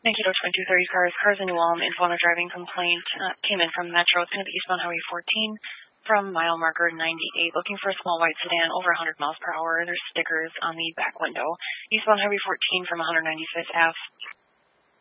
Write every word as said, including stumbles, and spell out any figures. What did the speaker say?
Nikito twenty-two thirty cars, cars in New Ulm, info on a driving complaint, uh, came in from Metro. It's going to be eastbound Highway fourteen from mile marker ninety-eight. Looking for a small white sedan over one hundred miles per hour. There's stickers on the back window. Eastbound Highway fourteen from one ninety-fifth Ave.